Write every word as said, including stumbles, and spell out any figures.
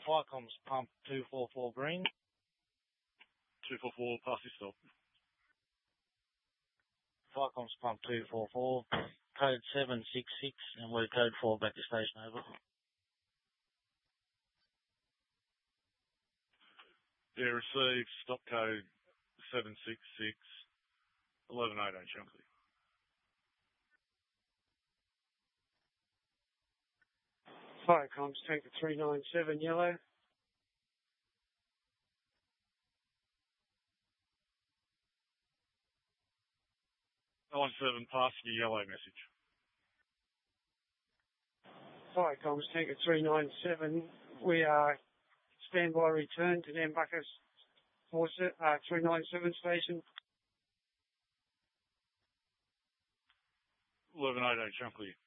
Firecoms pump two four four green. two four four, pass this stop. Firecoms pump two four four, code seven six six, and we're code four back to station, over. Yeah, received, stop code seven six six, eleven eighteen Shankly. Firecoms Tanker three nine seven, yellow. nine seven, pass the yellow message. Firecoms Tanker three nine seven, we are standby return to Nambucca uh, three nine seven station. eleven eighteen Shankly.